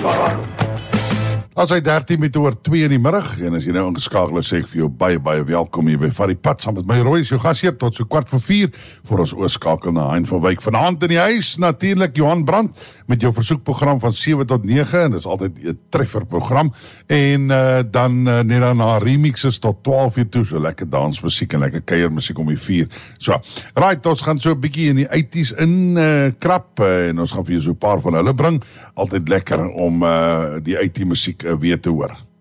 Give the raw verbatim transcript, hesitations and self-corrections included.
As hy dertien met oor twee in die middag, en as jy nou ingeskakel is, sê ek vir jou baie, baie welkom hier by Vat die Pad, saam met my Roy, is jou gasheer, tot so kwart voor vier, voor ons oorskakel na Hein van Wyk. Vanaand in die huis, natuurlik Johan Brandt, met jou versoekprogram van sewe tot nege, en dit is altyd 'n treffer program, en uh, dan uh, net daarna remixes tot twaalf uur toe, so lekker dansmusiek en lekker kuiermusiek om die vier. So, right, ons gaan so 'n bietjie in die eighties in uh, krap, uh, en ons gaan vir jou so 'n paar van hulle bring, altyd lekker om uh, die eighties musiek uh, weer te hoor.